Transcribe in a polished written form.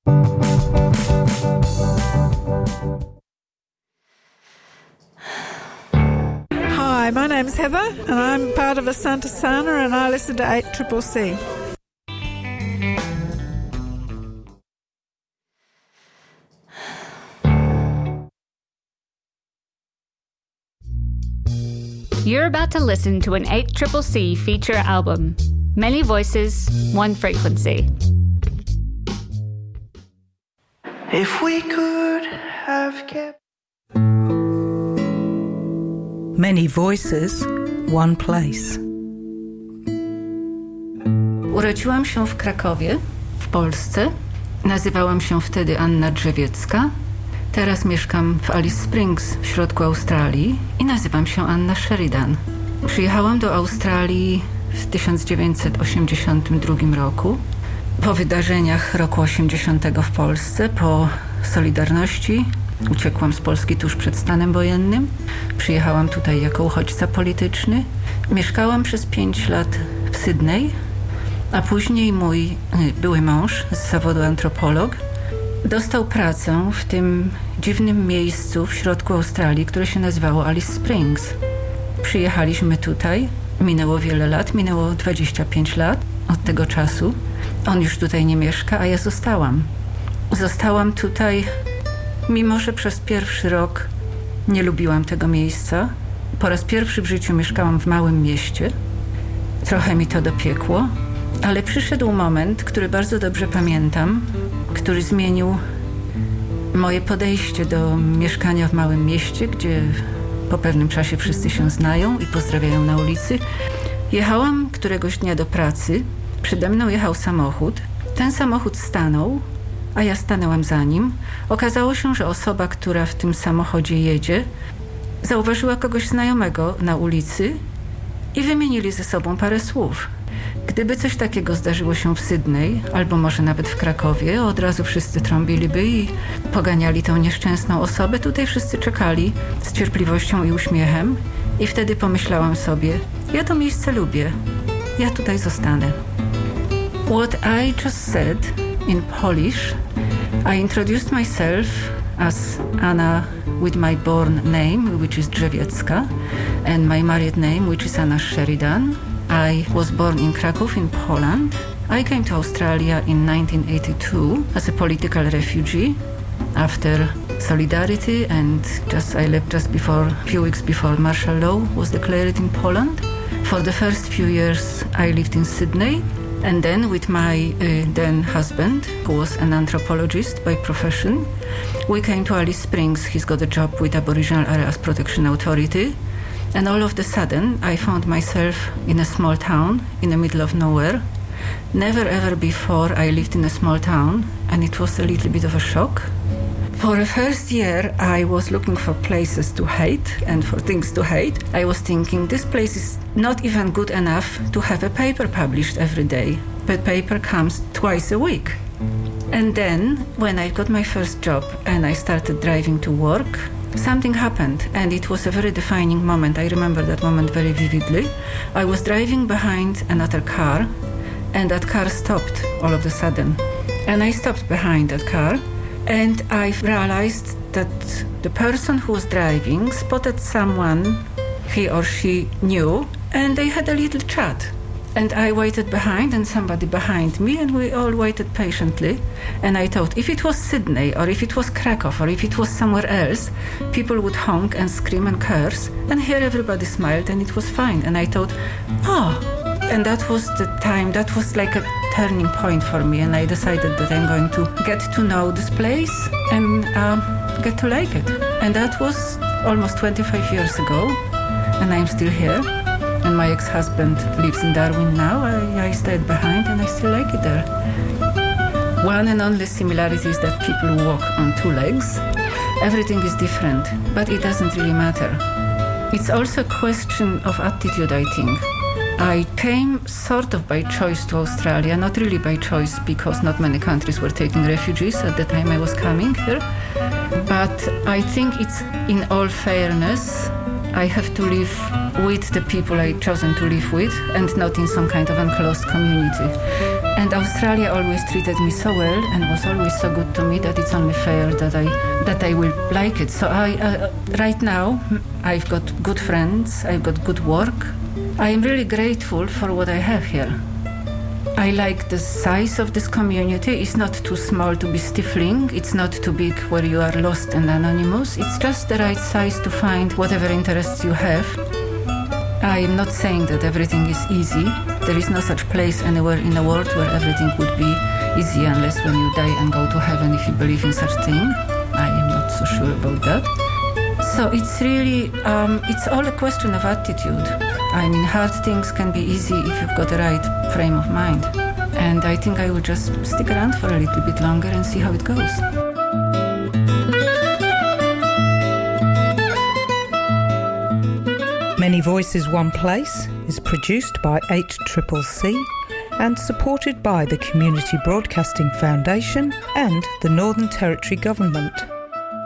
Hi, my name's Heather and I'm part of Asante Sana and I listen to 8CCC. You're about to listen to an 8CCC feature album. Many voices, one frequency. If we could have kept Many voices, one place. Urodziłam się w Krakowie, w Polsce. Nazywałam się wtedy Anna Drzewiecka. Teraz mieszkam w Alice Springs w środku Australii i nazywam się Anna Sheridan. Przyjechałam do Australii w 1982 roku. Po wydarzeniach roku 80 w Polsce, po Solidarności, uciekłam z Polski tuż przed stanem wojennym. Przyjechałam tutaj jako uchodźca polityczny. Mieszkałam przez 5 lat w Sydney, a później mój były mąż z zawodu antropolog dostał pracę w tym dziwnym miejscu w środku Australii, które się nazywało Alice Springs. Przyjechaliśmy tutaj, minęło wiele lat, minęło 25 lat od tego czasu. On już tutaj nie mieszka, a ja zostałam. Zostałam tutaj, mimo że przez pierwszy rok nie lubiłam tego miejsca. Po raz pierwszy w życiu mieszkałam w małym mieście. Trochę mi to dopiekło, ale przyszedł moment, który bardzo dobrze pamiętam, który zmienił moje podejście do mieszkania w małym mieście, gdzie po pewnym czasie wszyscy się znają i pozdrawiają na ulicy. Jechałam któregoś dnia do pracy, przede mną jechał samochód. Ten samochód stanął, a ja stanęłam za nim. Okazało się, że osoba, która w tym samochodzie jedzie, zauważyła kogoś znajomego na ulicy i wymienili ze sobą parę słów. Gdyby coś takiego zdarzyło się w Sydney, albo może nawet w Krakowie, od razu wszyscy trąbiliby i poganiali tę nieszczęsną osobę. Tutaj wszyscy czekali z cierpliwością i uśmiechem i wtedy pomyślałam sobie, ja to miejsce lubię, ja tutaj zostanę. What I just said in Polish, I introduced myself as Anna with my born name, which is Drzewiecka, and my married name, which is Anna Sheridan. I was born in Kraków in Poland. I came to Australia in 1982 as a political refugee after Solidarity, and I left just before, a few weeks before martial law was declared in Poland. For the first few years I lived in Sydney, and then with my then husband, who was an anthropologist by profession, we came to Alice Springs. He's got a job with Aboriginal Areas Protection Authority. And all of a sudden, I found myself in a small town in the middle of nowhere. Never ever before I lived in a small town, and it was a little bit of a shock. For the first year, I was looking for places to hate and for things to hate. I was thinking, this place is not even good enough to have a paper published every day. The paper comes twice a week. And then, when I got my first job and I started driving to work, something happened, and it was a very defining moment. I remember that moment very vividly. I was driving behind another car, and that car stopped all of a sudden. And I stopped behind that car, and I realized that the person who was driving spotted someone he or she knew, and they had a little chat. And I waited behind, and somebody behind me, and we all waited patiently. And I thought, if it was Sydney, or if it was Krakow, or if it was somewhere else, people would honk and scream and curse. And here everybody smiled, and it was fine. And I thought, oh. And that was the time, that was like a turning point for me. And I decided that I'm going to get to know this place and get to like it. And that was almost 25 years ago, and I'm still here. And my ex-husband lives in Darwin now. I stayed behind and I still like it there. One and only similarity is that people walk on 2 legs. Everything is different, but it doesn't really matter. It's also a question of attitude, I think. I came sort of by choice to Australia, not really by choice because not many countries were taking refugees at the time I was coming here. But I think it's, in all fairness, I have to live with the people I've chosen to live with and not in some kind of enclosed community. And Australia always treated me so well and was always so good to me that it's only fair that I will like it. So right now I've got good friends, I've got good work. I am really grateful for what I have here. I like the size of this community. It's not too small to be stifling. It's not too big where you are lost and anonymous. It's just the right size to find whatever interests you have. I am not saying that everything is easy. There is no such place anywhere in the world where everything would be easy unless when you die and go to heaven if you believe in such thing. I am not so sure about that. So it's really, it's all a question of attitude. I mean, hard things can be easy if you've got the right frame of mind. And I think I will just stick around for a little bit longer and see how it goes. Many Voices, One Place is produced by 8CCC and supported by the Community Broadcasting Foundation and the Northern Territory Government.